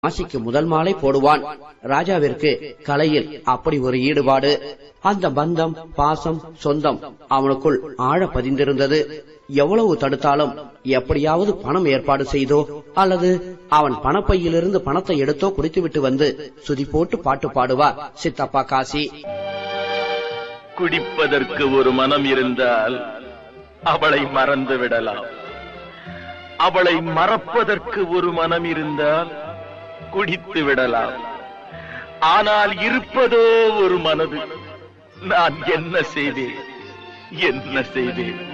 மாசிக்கு முதல் மாலை போடுவான். ராஜாவிற்கு கலையில் அப்படி ஒரு ஈடுபாடு. அந்த பந்தம், பாசம், சொந்தம் அவனுக்குள் ஆழ பதிந்திருந்தது. எவ்வளவு தடுத்தாலும் எப்படியாவது பணம் ஏற்பாடு செய்தோ அல்லது அவன் பணப்பையிலிருந்து பணத்தை எடுத்தோ குடித்துவிட்டு வந்து சுதி போட்டு பாட்டு பாடுவார் சித்தப்பா காசி. குடிப்பதற்கு ஒரு மனம் இருந்தால் அவளை மறந்து விடலாம். அவளை மறப்பதற்கு ஒரு மனம் இருந்தால் குடித்து விடலாம். ஆனால் இருப்பதோ ஒரு மனது. நான் என்ன செய்தேன், என்ன செய்தேன்?